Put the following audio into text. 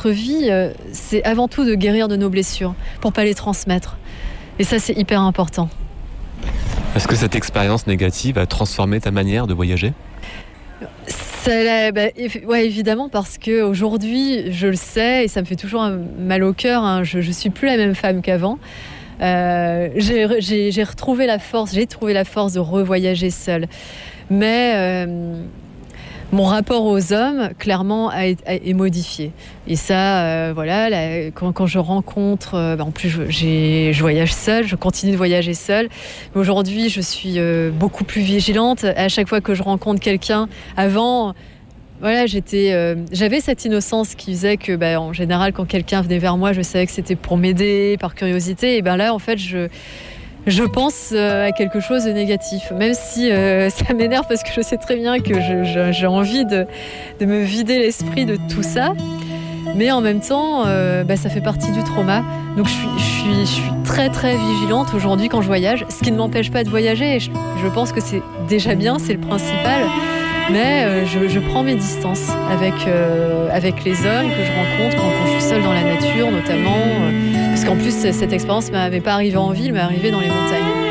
notre vie, c'est avant tout de guérir de nos blessures pour pas les transmettre. Et ça, c'est hyper important. Est-ce que cette expérience négative a transformé ta manière de voyager ? Ouais, évidemment, parce qu'aujourd'hui, je le sais, et ça me fait toujours mal au cœur, hein, je ne suis plus la même femme qu'avant. J'ai trouvé la force de revoyager seule. Mais mon rapport aux hommes, clairement, est modifié. Et ça, quand je rencontre... en plus, je voyage seule, je continue de voyager seule. Mais aujourd'hui, je suis beaucoup plus vigilante. À chaque fois que je rencontre quelqu'un, avant... j'avais cette innocence qui faisait que, en général, quand quelqu'un venait vers moi, je savais que c'était pour m'aider, par curiosité. Et là, en fait, je pense à quelque chose de négatif, même si ça m'énerve parce que je sais très bien que j'ai envie de me vider l'esprit de tout ça. Mais en même temps, ça fait partie du trauma. Donc je suis très très vigilante aujourd'hui quand je voyage, ce qui ne m'empêche pas de voyager. Et je pense que c'est déjà bien, c'est le principal. Mais je prends mes distances avec les hommes que je rencontre quand je suis seule dans la nature, notamment. Parce qu'en plus, cette expérience ne m'est pas arrivée en ville, mais arrivée dans les montagnes.